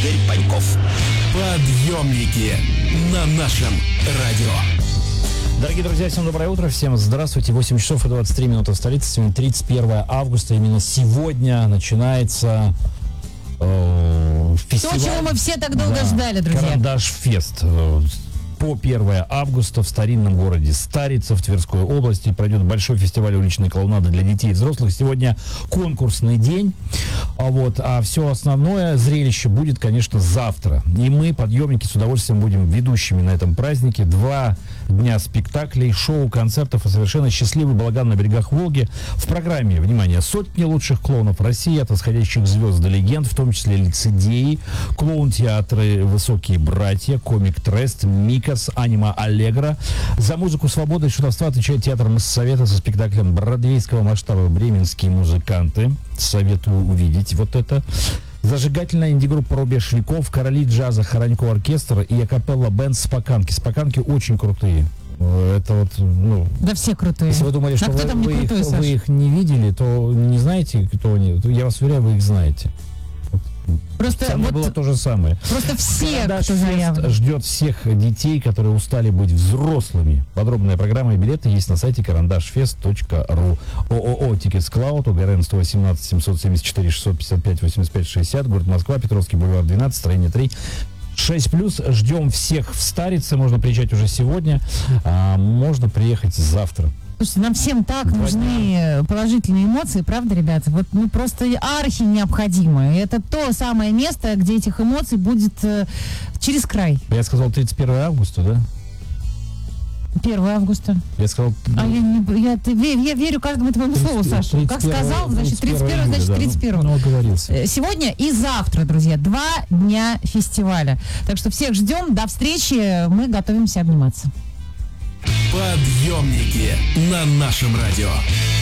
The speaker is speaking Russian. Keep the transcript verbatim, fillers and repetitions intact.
Игорь Паньков. Подъемники на нашем радио. Дорогие друзья, всем доброе утро, всем здравствуйте. восемь часов и двадцать три минуты в столице. Сегодня тридцать первое августа. Именно сегодня начинается э, фестиваль. То, чего мы все так долго да, ждали, друзья. Карандаш-фест. По первое августа в старинном городе Старица в Тверской области пройдет большой фестиваль уличной клоунады для детей и взрослых. Сегодня конкурсный день, а, вот, а все основное зрелище будет, конечно, завтра. И мы, подъемники, с удовольствием будем ведущими на этом празднике. Два дня спектаклей, шоу, концертов и совершенно счастливый балаган на берегах Волги. В программе, внимание, сотни лучших клоунов России, от восходящих звезд до легенд, в том числе лицедеи, клоун-театры «Высокие братья», «Комик Трест», «Мика», «Анима Аллегро». За музыку свободы и шутовства отвечает театр Моссовета со спектаклем бродвейского масштаба «Бременские музыканты». Советую увидеть вот это. Зажигательная инди-группа «Рубеж веков», короли джаза «Хоронько оркестр» и акапелла бенд «Споканки». «Споканки» очень крутые. Это вот, ну... Да все крутые. Если вы думали, что а вы, там не вы, крутой, их, вы их не видели, то не знаете, кто они. Я вас уверяю, вы их знаете. Просто Со мной вот было то же самое. Просто все, Карандаш кто заявлен. ждет всех детей, которые устали быть взрослыми. Подробная программа и билеты есть на сайте карандашфест точка ру. ООО «Тикетсклауд», ОГРН сто восемнадцать семьсот семьдесят четыре шестьсот пятьдесят пять восемьдесят пять шестьдесят, город Москва, Петровский бульвар двенадцать, строение три. шесть плюс. Ждем всех в Старице. Можно приезжать уже сегодня, а можно приехать завтра. Слушайте, нам всем так Два нужны дня. положительные эмоции, правда, ребята? Вот ну просто архи необходимо. И это то самое место, где этих эмоций будет э, через край. Я сказал тридцать первое августа, да? первое августа. Я сказал... А я, не, я, ты, я верю каждому твоему слову, Саша. Как сказал, значит тридцать первое, значит тридцать первое. Ну, оговорился. Сегодня и завтра, друзья, два дня фестиваля. Так что всех ждем. До встречи. Мы готовимся обниматься. Подъемники на нашем радио.